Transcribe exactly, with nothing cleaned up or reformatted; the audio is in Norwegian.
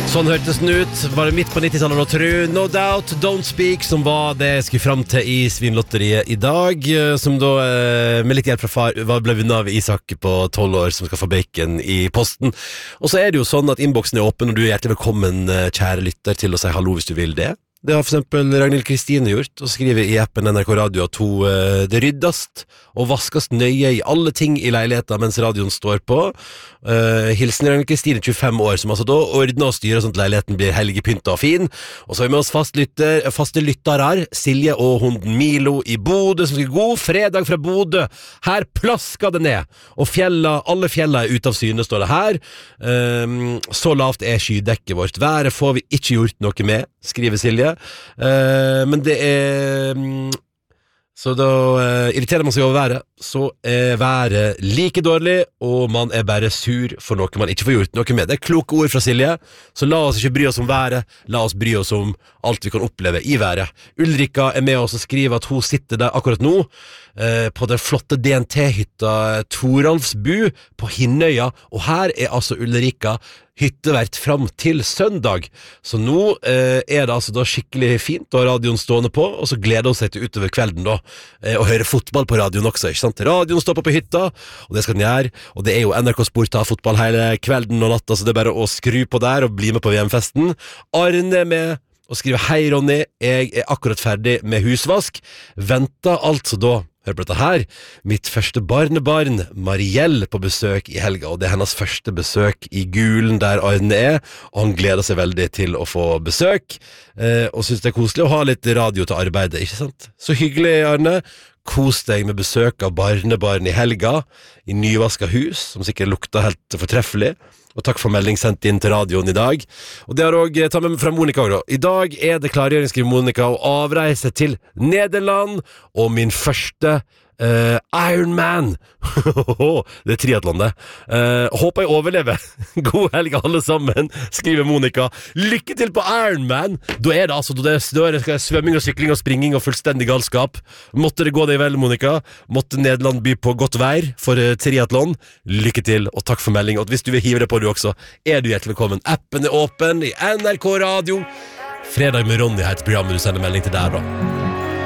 Sånn hørtes den ut, bare midt på nittitallet og tru. No Doubt, Don't Speak, som var det jeg skulle frem til i Svinlotteriet i dag. Som da, med litt hjelp fra far, ble vunnet av Isak på tolv år, som skal få bacon i posten. Og så er det jo sånn at innboksen er åpen, og du er hjertelig velkommen, kjære lytter, til å si hallo hvis du vil det. Det har for eksempel Ragnhild Kristine gjort, og skriver i appen N R K Radio at hun, det ryddast og vaskast nøye i alle ting i leiligheten mens radioen står på. Uh, hilsen Ragnhild Kristine, tjuefem år, som altså da ordner og styrer sånn at leiligheten blir helgepynta og fin. Og så har vi med oss fast lytter, faste lyttere, Silje og hunden Milo i Bodø, som skal god fredag fra Bodø. Her plasker det ned, og fjella, alle fjella er ute av syne, står det her. Um, så lavt er skydekket vårt. Været får vi ikke gjort noe med, skriver Silje. Uh, men det er um, så da uh, irriterer man seg over været. Så er været like dårlig, og man er bare sur for noe man ikke får gjort noe med. Det er kloke ord fra Silje. Så la oss ikke bry oss om været, la oss bry oss om alt vi kan oppleve i været. Ulrika er med oss og skriver at hun sitter der akkurat nå uh, på den flotte D N T-hytta Toralfsbu på Hinnøya, og her er altså Ulrika hyttevert fram til søndag. Så nå eh, er det altså da skikkelig fint å ha radioen stående på, og så gleder hun seg til utover kvelden da, eh, og høre fotball på radioen også, ikke sant? Radioen står på på hytta, og det skal den gjøre, og det er jo N R K Sport av fotball hele kvelden og natta, så det er bare å skru på der og bli med på V M-festen. Arne er med og skriver: hei Ronny, jeg er akkurat ferdig med husvask, venter altså da, hør på dette her, mitt første barnebarn, Marielle, på besøk i helga, og det er hennes første besøk i Gulen der Arne er, og han gleder seg veldig til å få besøk, eh, og synes det er koselig å ha litt radio til arbeidet, ikke sant? Så hyggelig, Arne. Kos deg med besøk av barnebarn i helga, i nyvaska hus, som sikkert lukter helt fortreffelig. Og takk for melding sendt inn til radioen i dag. Og det har også tatt med meg fra Monika også. I dag er det klargjøring, skriver Monika, å avreise til Nederland, og min første uh, Iron Man. Det er triathlon det. Uh, håper jeg overlever. God helg alle sammen, skriver Monika. Lykke til på Iron Man. Da er det altså, da er det svømming og sykling og springing og fullstendig galskap. Måtte det gå deg vel, Monika. Måtte Nederland by på godt vær for uh, triathlon. Lykke til, og takk for melding. Og hvis du vil hive det på du også, er du hjertelig velkommen. Appen er åpen i N R K Radio. Fredag med Ronny heter programmet, du sender melding til der da.